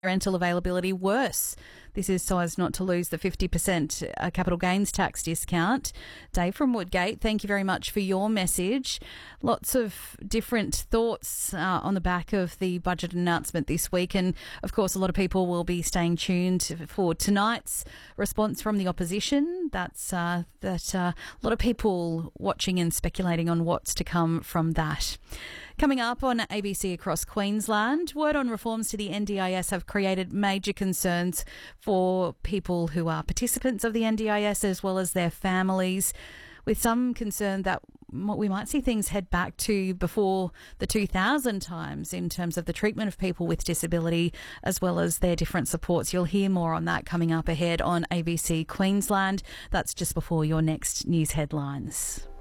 rental availability worse. This is so as not to lose the 50% capital gains tax discount. Dave from Woodgate, thank you very much for your message. Lots of different thoughts on the back of the budget announcement this week, and of course a lot of people will be staying tuned for tonight's response from the opposition. That's a lot of people watching and speculating on what's to come from that. Coming up on ABC Across Queensland, word on reforms to the NDIS have created major concerns for people who are participants of the NDIS as well as their families, with some concern that we might see things head back to before the 2000 times in terms of the treatment of people with disability as well as their different supports. You'll hear more on that coming up ahead on ABC Queensland. That's just before your next news headlines.